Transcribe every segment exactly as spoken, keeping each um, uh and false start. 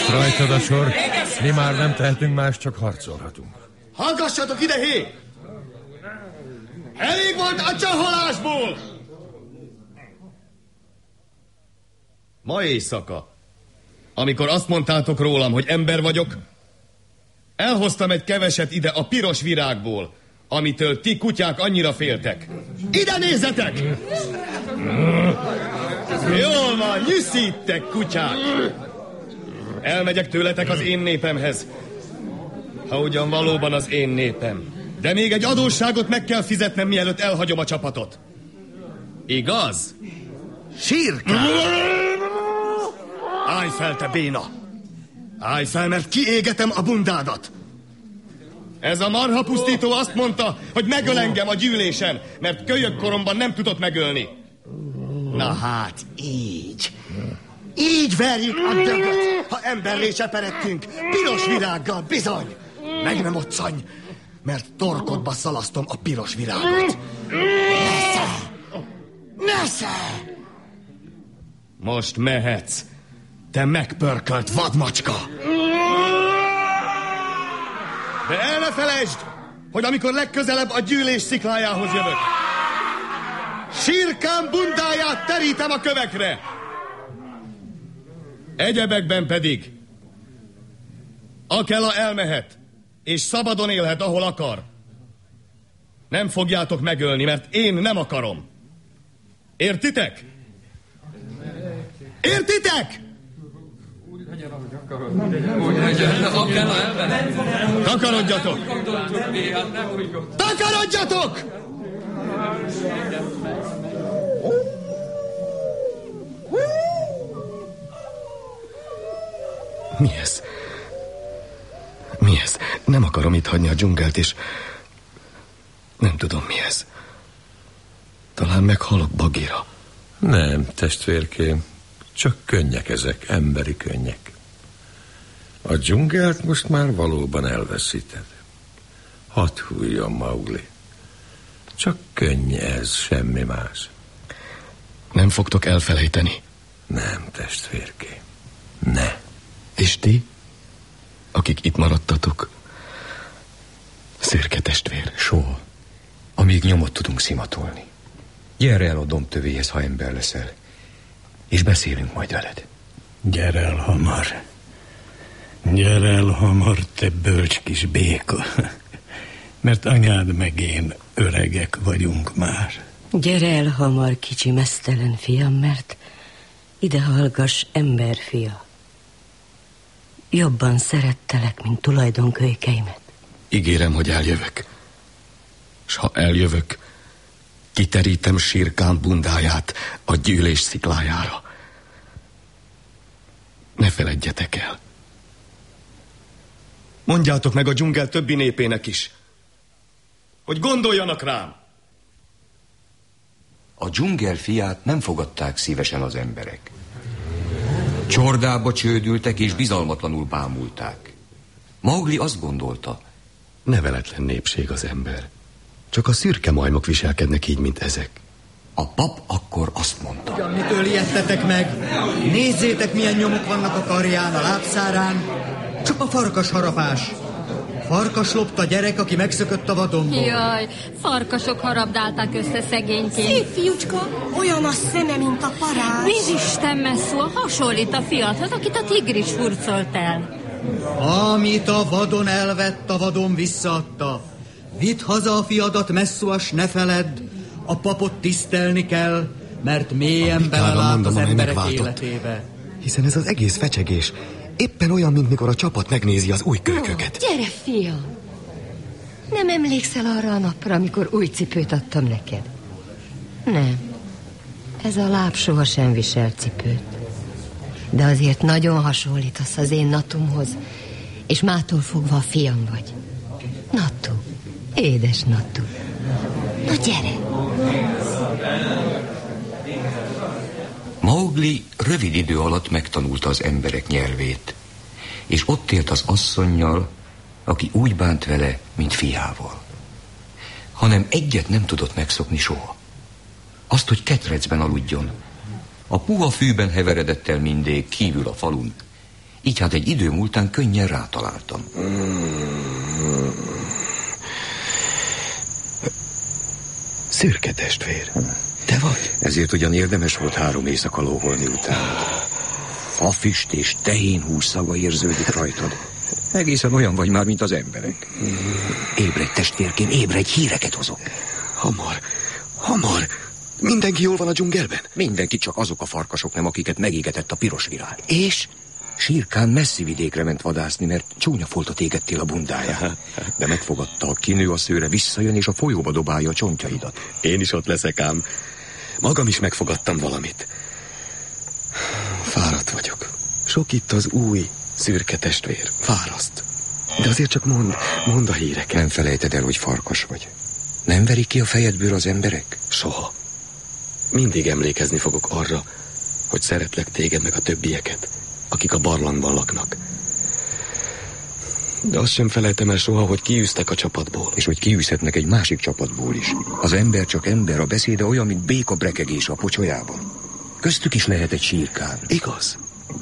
Most rajtad a sor, mi már nem tehetünk más, csak harcolhatunk. Hallgassatok ide, hé! Elég volt a csaholásból! Ma éjszaka, amikor azt mondtátok rólam, hogy ember vagyok, elhoztam egy keveset ide a piros virágból, amitől ti kutyák annyira féltek. Ide nézzetek! Jól van, nyűszítek, kutyák! Elmegyek tőletek az én népemhez, ha ugyan valóban az én népem. De még egy adósságot meg kell fizetnem, mielőtt elhagyom a csapatot. Igaz? Sírkál! Állj fel, te béna! Állj fel, mert kiégetem a bundádat! Ez a marhapusztító azt mondta, hogy megöl engem a gyűlésen, mert kölyök koromban nem tudott megölni. Na hát, így. Így verjük a dögöt, ha emberré cseperedtünk. Piros virággal, bizony. Meg nem otszany, mert torkodba szalasztom a piros virágot. Nesze! Nesze! Most mehetsz, te megpörkölt vadmacska! De el ne felejtsd, hogy amikor legközelebb a gyűlés sziklájához jövök, Sírkán bundáját terítem a kövekre! Egyebekben pedig Akela elmehet, és szabadon élhet, ahol akar. Nem fogjátok megölni, mert én nem akarom. Értitek? Értitek? Takarodjatok! Takarodjatok! Mi ez? Mi ez? Nem akarom itt hagyni a dzsungelt, és nem tudom, mi ez. Talán meghalok Bagira. Nem, testvérkém, csak könnyek ezek, emberi könnyek. A dzsungelt most már valóban elveszíted. Hadd hújjon, Mowgli. Csak könny ez, semmi más. Nem fogtok elfelejteni? Nem, testvérkém, ne. És ti, akik itt maradtatok? Szürke testvér. Soha. Amíg nyomot tudunk szimatolni. Gyere el a dombtövéhez, ha ember leszel, és beszélünk majd veled. Gyere el hamar. Gyere el hamar, te bölcs kis béka. Mert anyád meg én öregek vagyunk már. Gyere el hamar, kicsi meztelen fiam, mert ide hallgass, emberfia. Jobban szerettelek, mint tulajdonkölykeimet. Ígérem, hogy eljövök. S ha eljövök, kiterítem Sírkán bundáját a gyűlés sziklájára. Ne feledjetek el. Mondjátok meg a dzsungel többi népének is, hogy gondoljanak rám. A dzsungel fiát nem fogadták szívesen az emberek. Csordába csődültek és bizalmatlanul bámulták. Mowgli azt gondolta, neveletlen népség az ember. Csak a szürke majmok viselkednek így, mint ezek. A pap akkor azt mondta, ugyan mitől ijedtetek meg? Nézzétek, milyen nyomok vannak a karján, a lábszárán. Csak a farkas harapás. Farkas lopta gyerek, aki megszökött a vadonból. Jaj, farkasok harabdálták össze szegényként. Szép fiúcska, olyan a szeme, mint a parázs. Vízisten Messzua hasonlít a fiathoz, akit a tigris hurcolt el. Amit a vadon elvett, a vadon visszaadta. Vidd haza a fiadat, Messzuas, ne feledd. A papot tisztelni kell, mert mélyen belelát az emberek életébe. Hiszen ez az egész fecsegés éppen olyan, mint mikor a csapat megnézi az új kölyköket. Oh, gyere, fiam! Nem emlékszel arra a napra, amikor új cipőt adtam neked? Nem. Ez a láb sohasem visel cipőt. De azért nagyon hasonlítasz az én Natumhoz, és mától fogva a fiam vagy. Natu, édes Natu. Na gyere! Mowgli rövid idő alatt megtanulta az emberek nyelvét, és ott élt az asszonnyal, aki úgy bánt vele, mint fiával. Hanem egyet nem tudott megszokni soha. Azt, hogy ketrecben aludjon. A puha fűben heveredett el mindig kívül a falun, Így hát egy idő múltán könnyen rátaláltam. Szürke testvér, te vagy? Ezért ugyan érdemes volt három éjszaka lóholni utána. Fafüst és tehénhús szaga érződik rajtad. Egészen olyan vagy már, mint az emberek. Ébredj, testvérkém, ébredj, híreket hozok. Hamar, hamar. Mindenki jól van a dzsungelben? Mindenki, csak azok a farkasok nem, akiket megégetett a piros virág. És? Sírkán messzi vidékre ment vadászni, mert csúnya foltot égettél a bundáján. De megfogadta, kinő a szőre, visszajön, és a folyóba dobálja a csontjaidat. Én is ott leszek ám. Magam is megfogadtam valamit. Fáradt vagyok. Sok itt az új, szürke testvér. Fáraszt. De azért csak mond, mond a híreket. Nem felejted el, hogy farkas vagy. Nem verik ki a fejedből az emberek? Soha. Mindig emlékezni fogok arra, hogy szeretlek téged meg a többieket, akik a barlangban laknak. De azt sem felejtem el soha, hogy kiűztek a csapatból. És hogy kiűzhetnek egy másik csapatból is. Az ember csak ember, a beszéde olyan, mint béka brekegés a pocsolyában. Köztük is lehet egy Sírkán. Igaz?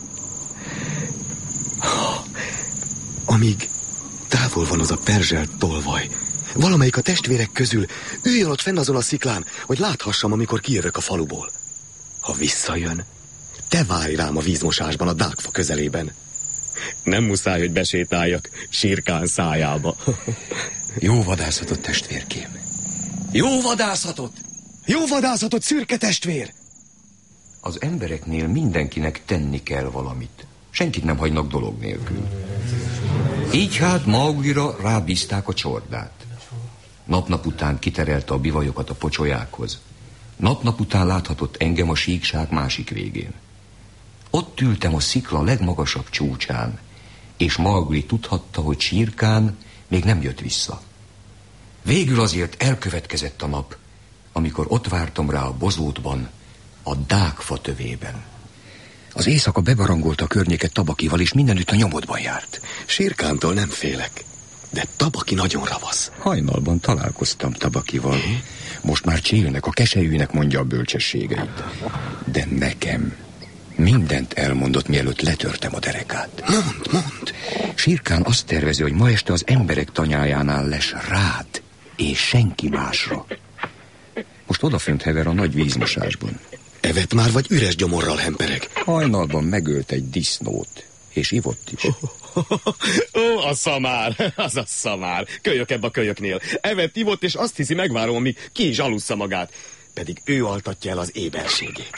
Amíg távol van az a perzselt tolvaj, valamelyik a testvérek közül üljön ott fenn azon a sziklán, hogy láthassam, amikor kijövök a faluból. Ha visszajön, te várj rám a vízmosásban, a dákfa közelében. Nem muszáj, hogy besétáljak Sírkán szájába. Jó vadászatot, testvérkém. Jó vadászatot! Jó vadászatot, szürke testvér! Az embereknél mindenkinek tenni kell valamit. Senkit nem hagynak dolog nélkül. Így hát Mauglira rábízták a csordát. Nap-nap után kiterelte a bivajokat a pocsolyákhoz. Nap-nap után láthatott engem a síkság másik végén. Ott ültem a szikla legmagasabb csúcsán, és Maugli tudhatta, hogy Sírkán még nem jött vissza. Végül azért elkövetkezett a nap, amikor ott vártam rá a bozótban, a dákfa tövében. Az éjszaka bebarangolta a környéket Tabakival, és mindenütt a nyomodban járt. Sírkántól nem félek, de Tabaki nagyon ravasz. Hajnalban találkoztam Tabakival. Most már Csélnek, a keselyűnek mondja a bölcsességeit. De nekem mindent elmondott, mielőtt letörtem a derekát. Mondd, mondd! Sírkán azt tervezi, hogy ma este az emberek tanyájánál lesz rád, és senki másra. Most odafönt hever a nagy vízmosásban. Evett már, vagy üres gyomorral hempereg? Hajnalban megölt egy disznót, és ivott is. Ó, a szamár, az a szamár. Kölyök ebbe a kölyöknél. Evett, ivott, és azt hiszi, megvárom, míg ki is alussza magát. Pedig ő altatja el az éberségét.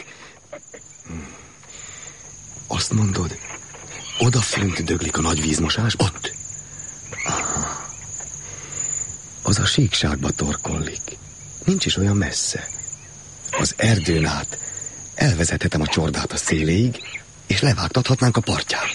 Azt mondod, odafönt döglik a nagy vízmosás? Ott. Aha. Az a síkságba torkollik. Nincs is olyan messze. Az erdőn át elvezethetem a csordát a széléig, és levágtathatnánk a partján.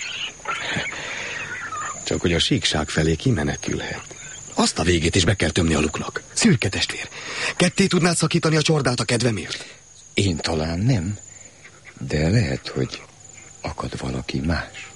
Csak hogy a síkság felé kimenekülhet. Azt a végét is be kell tömni a luknak. Szürke testvér, ketté tudnád szakítani a csordát a kedvemért? Én talán nem, de lehet, hogy akad valaki más.